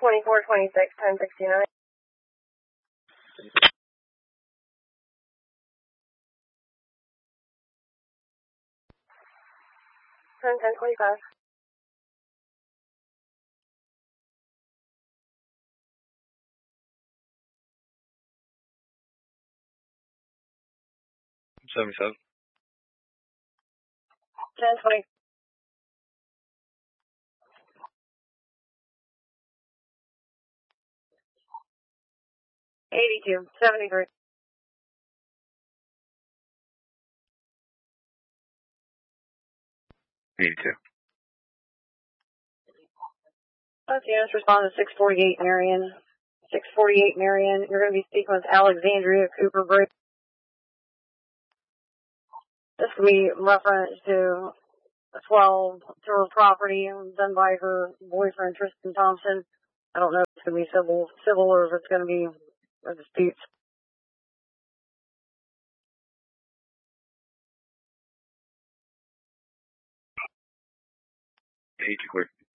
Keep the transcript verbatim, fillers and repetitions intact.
twenty-four twenty-six, ten sixty-nine. ten ten twenty-five. seventy-seven. ten twenty. eighty-two, seventy-three. eighty-two. Both units respond to six forty-eight Marion. six forty-eight Marion. You're going to be speaking with Alexandria Cooper Bridge. This will be reference to twelve tour property done by her boyfriend, Tristan Thompson. I don't know if it's going to be civil, civil or if it's going to be a dispute. eighty-two clear.